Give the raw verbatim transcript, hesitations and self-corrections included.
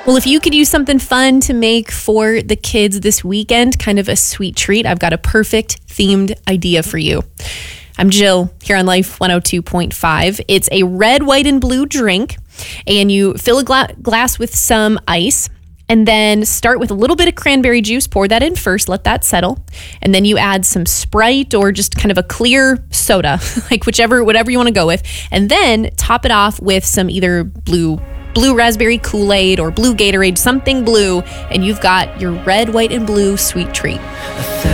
Well, if you could use something fun to make for the kids this weekend, kind of a sweet treat, I've got a perfect themed idea for you. I'm Jill here on Life one oh two point five. It's a red, white, and blue drink, and you fill a gla- glass with some ice, and then start with a little bit of cranberry juice. Pour that in first, let that settle, and then you add some Sprite or just kind of a clear soda, like whichever, whatever you want to go with, and then top it off with some either blue blue raspberry Kool-Aid or blue Gatorade, something blue, and you've got your red, white, and blue sweet treat.